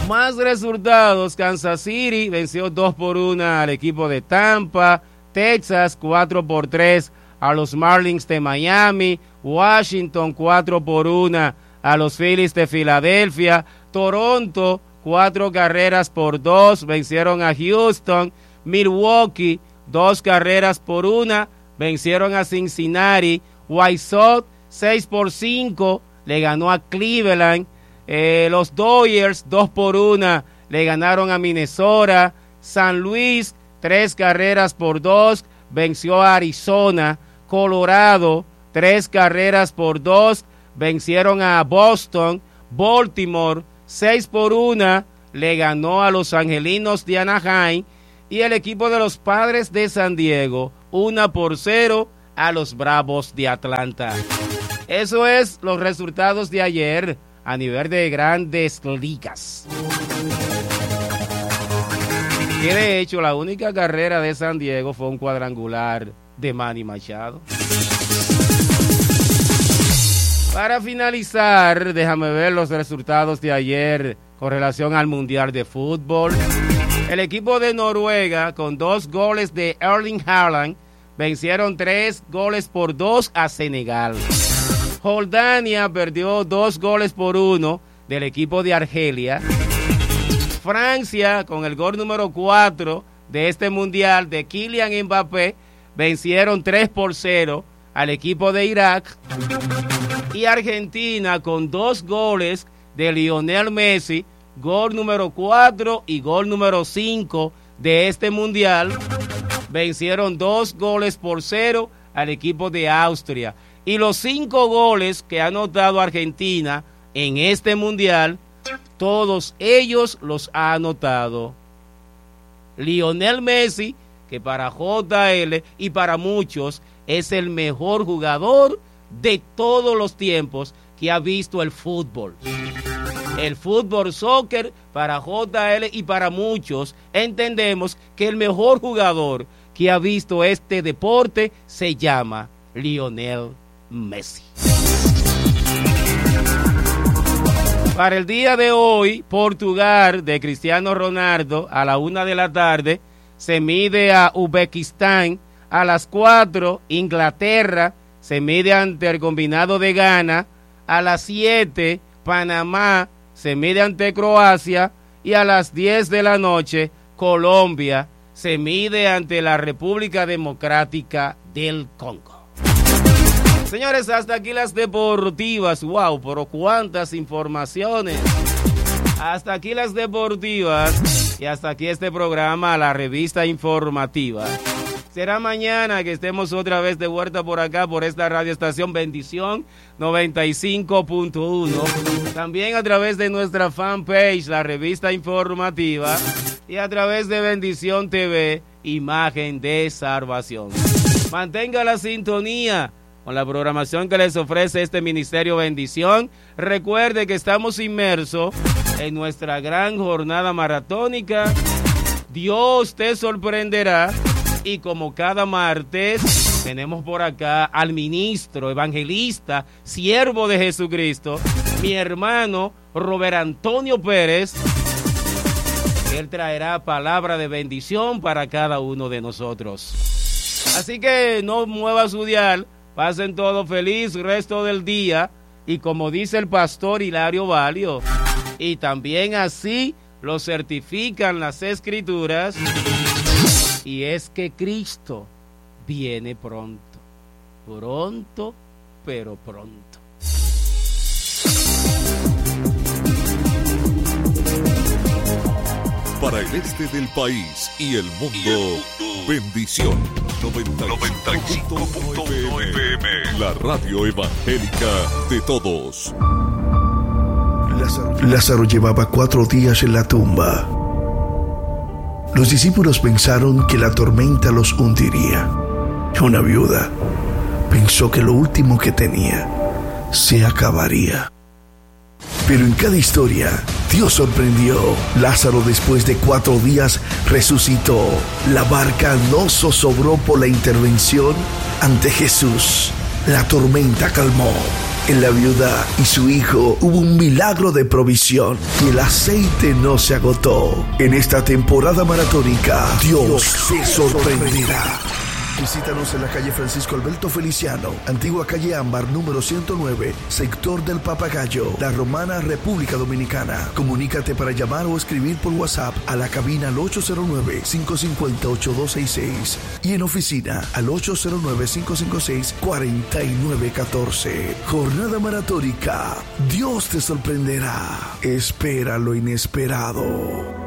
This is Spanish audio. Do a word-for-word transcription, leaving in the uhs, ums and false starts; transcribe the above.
Más resultados: Kansas City venció dos por uno al equipo de Tampa, Texas cuatro por tres a los Marlins de Miami, Washington cuatro por uno a los Phillies de Filadelfia, Toronto cuatro carreras por dos vencieron a Houston, Milwaukee dos carreras por una vencieron a Cincinnati, White Sox seis por cinco le ganó a Cleveland, eh, los Dodgers dos por una le ganaron a Minnesota, San Luis tres carreras por dos venció a Arizona, Colorado tres carreras por dos vencieron a Boston, Baltimore seis por una le ganó a los Angelinos de Anaheim y el equipo de los Padres de San Diego una por cero a los Bravos de Atlanta. Eso es los resultados de ayer a nivel de Grandes Ligas. Que de hecho la única carrera de San Diego fue un cuadrangular de Manny Machado. Para finalizar, déjame ver los resultados de ayer con relación al Mundial de Fútbol. El equipo de Noruega, con dos goles de Erling Haaland, vencieron tres goles por dos a Senegal. Jordania perdió dos goles por uno del equipo de Argelia. Francia, con el gol número cuatro de este mundial de Kylian Mbappé, vencieron tres por cero al equipo de Irak. Y Argentina, con dos goles de Lionel Messi, gol número cuatro y gol número cinco de este mundial, vencieron dos goles por cero al equipo de Austria. Y los cinco goles que ha anotado Argentina en este mundial, todos ellos los ha anotado Lionel Messi, que para J L y para muchos es el mejor jugador de todos los tiempos que ha visto el fútbol. El fútbol soccer para J L y para muchos entendemos que el mejor jugador que ha visto este deporte se llama Lionel Messi. Para el día de hoy, Portugal de Cristiano Ronaldo a la una de la tarde se mide a Uzbekistán. A las cuatro, Inglaterra se mide ante el combinado de Ghana. A las siete, Panamá se mide ante Croacia. Y a las diez de la noche, Colombia se mide ante la República Democrática del Congo. Señores, hasta aquí las deportivas. Wow, pero cuántas informaciones. Hasta aquí las deportivas y hasta aquí este programa, la revista informativa. Será mañana que estemos otra vez de vuelta por acá, por esta radioestación Bendición noventa y cinco punto uno. También a través de nuestra fanpage, la revista informativa, y a través de Bendición T V, imagen de salvación. Mantenga la sintonía con la programación que les ofrece este Ministerio Bendición. Recuerde que estamos inmersos en nuestra gran jornada maratónica. Dios te sorprenderá. Y como cada martes, tenemos por acá al ministro, evangelista, siervo de Jesucristo, mi hermano Robert Antonio Pérez. Él traerá palabra de bendición para cada uno de nosotros. Así que no mueva su dial. Pasen todo feliz resto del día. Y como dice el pastor Hilario Valio, y también así lo certifican las Escrituras, y es que Cristo viene pronto. Pronto, pero pronto. Para el este del país y el mundo, Bendición noventa y cinco punto uno F M, la radio evangélica de todos. Lázaro, Lázaro llevaba cuatro días en la tumba. Los discípulos pensaron que la tormenta los hundiría. Una viuda pensó que lo último que tenía se acabaría. Pero en cada historia, Dios sorprendió. Lázaro, después de cuatro días, resucitó. La barca no zozobró por la intervención ante Jesús. La tormenta calmó. En la viuda y su hijo hubo un milagro de provisión y el aceite no se agotó. En esta temporada maratónica, Dios se sorprenderá. Visítanos en la calle Francisco Alberto Feliciano, antigua calle Ámbar, número ciento nueve, sector del Papagayo, La Romana, República Dominicana. Comunícate para llamar o escribir por WhatsApp a la cabina al ocho cero nueve, cinco cinco cero, ocho dos seis seis y en oficina al ocho cero nueve, cinco cinco seis, cuatro nueve uno cuatro. Jornada maratónica. Dios te sorprenderá. Espera lo inesperado.